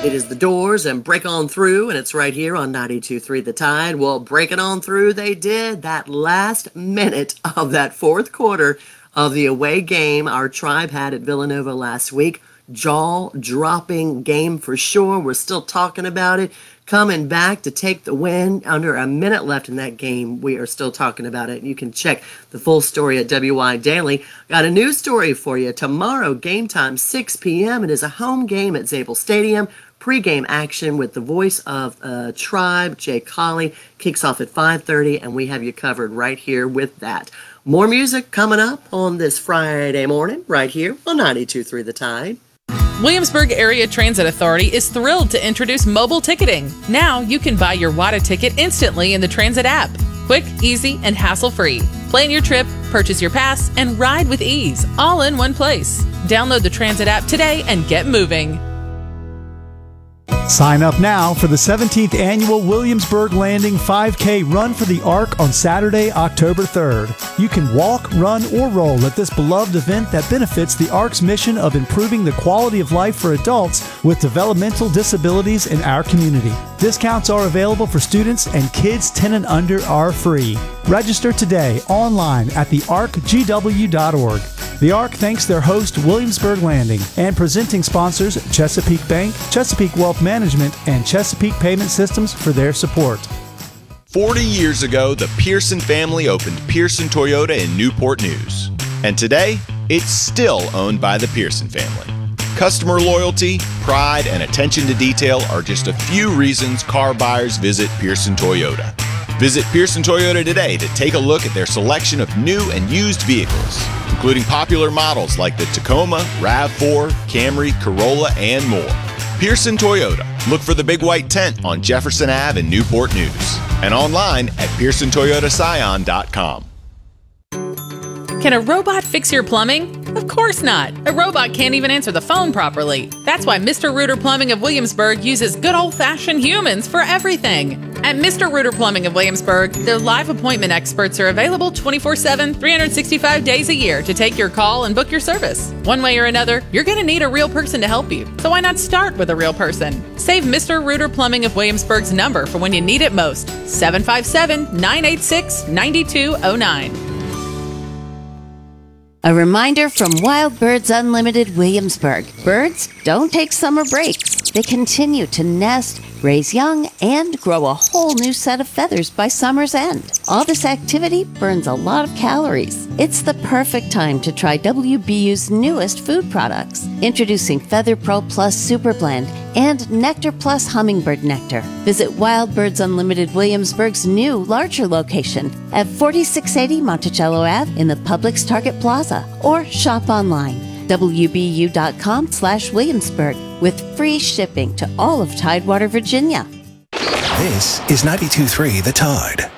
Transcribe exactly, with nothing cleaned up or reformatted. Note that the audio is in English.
It is The Doors and Break On Through, and it's right here on ninety-two point three The Tide. Well, breaking on through they did. That last minute of that fourth quarter of the away game our Tribe had at Villanova last week. Jaw-dropping game for sure. We're still talking about it. Coming back to take the win under a minute left in that game. We are still talking about it. You can check the full story at W Y Daily. Got a news story for you. Tomorrow, game time, six p.m. It is a home game at Zabel Stadium. Pre-game action with the voice of uh, Tribe, Jay Colley, kicks off at five thirty, and we have you covered right here with that. More music coming up on this Friday morning right here on ninety-two point three The Tide. Williamsburg Area Transit Authority is thrilled to introduce mobile ticketing. Now you can buy your W A D A ticket instantly in the Transit app. Quick, easy, and hassle-free. Plan your trip, purchase your pass, and ride with ease, all in one place. Download the Transit app today and get moving. Sign up now for the seventeenth Annual Williamsburg Landing five K Run for the Ark on Saturday, October third. You can walk, run, or roll at this beloved event that benefits the Ark's mission of improving the quality of life for adults with developmental disabilities in our community. Discounts are available for students, and kids ten and under are free. Register today online at the ark g w dot org. The Ark thanks their host, Williamsburg Landing, and presenting sponsors Chesapeake Bank, Chesapeake Wealth Management, and Chesapeake Payment Systems for their support. forty years ago, the Pearson family opened Pearson Toyota in Newport News. And today, it's still owned by the Pearson family. Customer loyalty, pride, and attention to detail are just a few reasons car buyers visit Pearson Toyota. Visit Pearson Toyota today to take a look at their selection of new and used vehicles, including popular models like the Tacoma, RAV four, Camry, Corolla, and more. Pearson Toyota. Look for the big white tent on Jefferson Avenue in Newport News and online at pearson toyota scion dot com. Can a robot fix your plumbing? Of course not. A robot can't even answer the phone properly. That's why Mister Rooter Plumbing of Williamsburg uses good old-fashioned humans for everything. At Mister Rooter Plumbing of Williamsburg, their live appointment experts are available twenty-four seven, three hundred sixty-five days a year to take your call and book your service. One way or another, you're going to need a real person to help you. So why not start with a real person? Save Mister Rooter Plumbing of Williamsburg's number for when you need it most. seven five seven, nine eight six, nine two zero nine. A reminder from Wild Birds Unlimited Williamsburg. Birds don't take summer breaks. They continue to nest, raise young, and grow a whole new set of feathers by summer's end. All this activity burns a lot of calories. It's the perfect time to try W B U's newest food products. Introducing Feather Pro Plus Super Blend and Nectar Plus Hummingbird Nectar. Visit Wild Birds Unlimited Williamsburg's new, larger location at forty-six eighty Monticello Avenue in the Publix Target Plaza, or shop online, w b u dot com slash Williamsburg, with free shipping to all of Tidewater, Virginia. This is ninety-two point three The Tide.